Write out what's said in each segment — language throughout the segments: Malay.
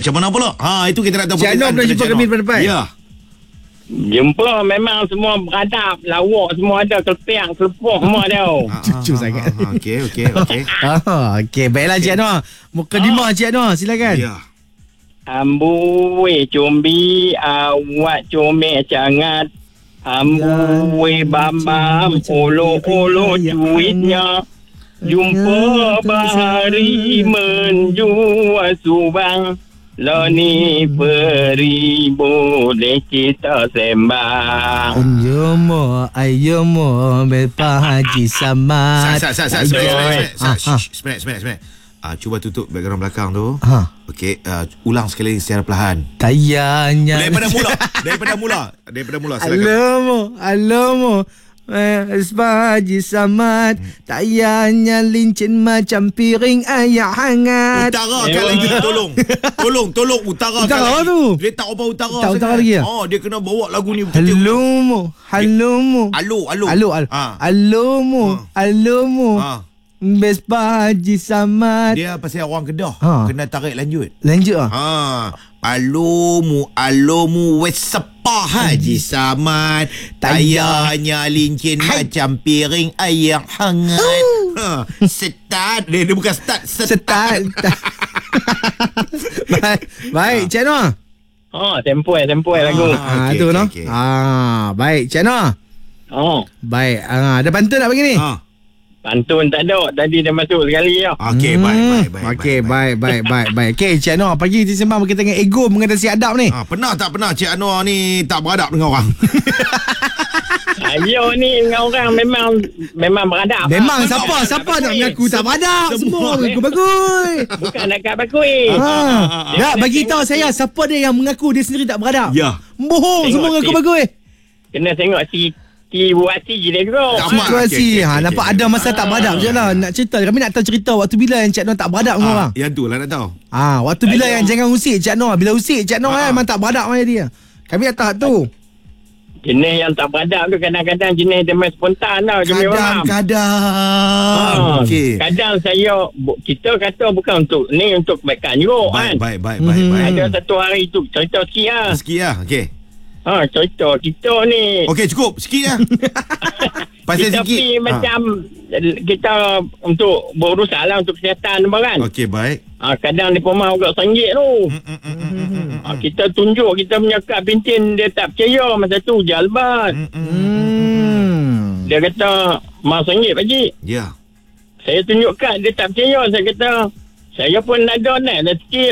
macam mana pula? Itu kita nak tahu. Cik Anwar pernah jumpa kami depan-depan? Ya. Jumpa memang semua beradab, lawak semua ada, kelpiang, kelepuk semua ada. Cucu sangat. Okey. Okey, baiklah Cik Anwar. Mukadimah Cik Anwar, silakan. Ya. Ambue combi awak comel sangat. Ambue bambam olo-olo cuitnya. Jumpa bahari menjual subang. Loni peri boleh kita sembang. Ayomo Pak Haji Samad. Sebentar. Cuba tutup background belakang tu. Okey, ulang sekali secara perlahan. Tayanya Daripada mula. Silakan. Alamu Pak Haji Samad. Tayanya lincin macam piring air hangat. Utarakan lagi. Tolong utarakan Utara lagi. tu. Dia tak apa utara. Tak utara lagi. Dia kena bawa lagu ni. Halomo. Alomo. Best Pak Haji Samad. Dia pasal orang Kedah. Kena tarik lanjut. Alomu Wesapa Haji Samad. Tayanya lincin macam piring air hangat. Start. Dia bukan start. Baik Cik Anwar. Tempoi lagu. Itu no. Okay. Baik Cik Anwar. Baik. Ada pantun tak pagi ni? Pantun tak ada. Tadi dah masuk sekali ya. Okey, baik. Okey, baik. Okey, Cik Anwar, pagi kita sembang berkaitan dengan ego mengatasi adab ni. Pernah tak pernah Cik Anwar ni tak beradab dengan orang? Saya ni dengan orang memang beradab. Memang siapa nak mengaku tak beradab? Semua mengaku bagus. Bukan nak kat bakui. Tak, bagi tahu saya siapa dia yang mengaku dia sendiri tak beradab? Ya. Bohong, semua mengaku bagus. Kena tengok situasi dia juga. Situasi. Nampak okey. ada masa tak beradab je lah. Nak cerita, kami nak tahu cerita waktu bila yang Cik Anwar tak beradab dengan orang. Yang tu lah nak tahu. Waktu bila yang jangan usik Cik Anwar. Bila usik Cik Anwar memang tak beradab dengan dia. Kami nak tahu tu. Jenis yang tak beradab tu kadang-kadang jenis dia main spontan tau. Kadang-kadang. Okey. Kadang kita kata bukan untuk kebaikan juga kan. Baik. Ada satu hari tu cerita sikit lah. Sikit lah. Okey. Cerita kita ni. Okey, cukup. Sikit lah. Pasal kita sikit. pergi macam kita untuk berurusan lah untuk kesihatan kan. Okey, baik. Kadang dia pemah agak RM1 tu. Kita tunjuk kita punya kad pintin, dia tak percaya. Masa tu jalbat. Dia kata RM1 pakcik. Ya. Saya tunjuk kad, dia tak percaya. Saya kata saya pun ada naik dah sikit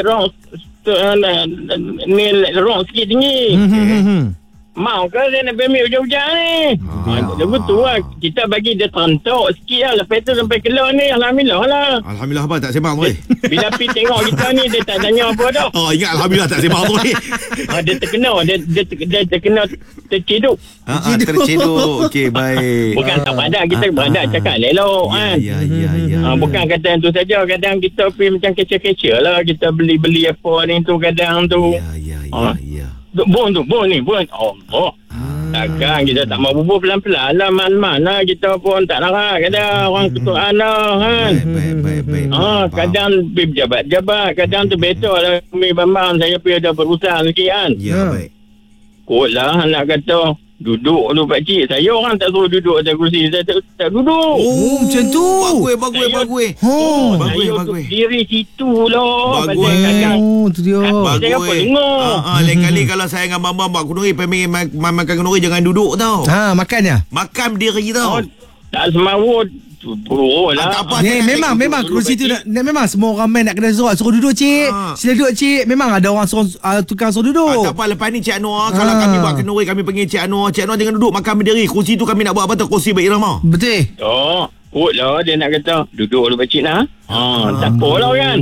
ni rong sikit tinggi. Mau ke dia nak ambil hujan-hujan ni? Dia betul lah. Kita bagi dia terentuk sikit lah. Lepas tu sampai keluar ni, Alhamdulillah lah. Alhamdulillah apa tak sembang tu. Bila pergi tengok kita ni, dia tak tanya apa dah. Ingat Alhamdulillah tak sembang tu. Dia terkena. Dia terkena terciduk. Terciduk. Okey, baik. Bukan tak beradab. Kita beradab cakap elok kan. Ya. Bukan kata yang tu saja. Kadang kita pergi macam kecil-kecil lah. Kita beli-beli apa ni tu kadang tu. Ya. Bon ni. Allah. Takkan kita tak mau bubuh pelan-pelan lah. Mana kita pun tak larat. Kadang orang ketuaan lah kan. Baik. Kadang pergi jabat-jabat. Kadang tu betul lah. Kami bambang saya pergi ada berusaha sikit kan. Ya, baik. Kot lah anak kata duduk tu pakcik. Saya orang tak suruh duduk atas kursi. Saya tak duduk. Macam tu. Bagus. Saya untuk diri situ lah. Bagus. Tu dia. Saya apa dengar. Lain kali kalau saya dengan Bambang buat kenduri, pergi makan kenduri jangan duduk tau. Makan je. Makan berdiri tau. Tak semawut. Tak apa. Memang kerusi tu memang semua orang main nak kena suruh duduk cik. Sila duduk cik. Memang ada orang suruh tukang suruh duduk. Tak apa, lepas ni Cik Anwar kalau kami buat kenduri, kami panggil Cik Anwar jangan duduk, makan berdiri. Kursi tu kami nak buat apa tu? Kursi berirama. Betul. Kot lah dia nak kata duduk dulu pakcik lah. Tak apalah kan.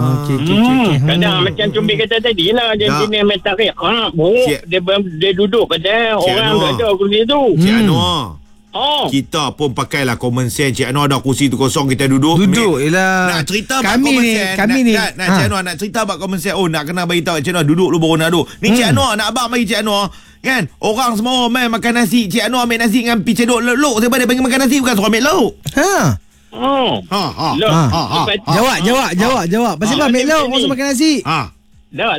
Kadang macam Cumbi kata tadi lah. Dia jenis main tarik. Dia duduk pada orang tu ada kursi tu. Cik Anwar, kita pun pakailah common sense. Cik Anwar ada kursi tu kosong, kita duduk yelah. Nak cerita kami common ni, sense. Kami ni Cik Anwar nak cerita about common sense. Nak kena bagi tahu Cik Anwar duduk lu baru nak duduk. Ni Cik Anwar nak abang bagi Cik Anwar kan. Orang semua main makan nasi. Cik Anwar ambil nasi dengan pi cedok lok. Sebab dia bagi makan nasi, bukan suruh ambil lauk. Jawab. Pasal apa ambil lauk? Orang makan nasi. Dah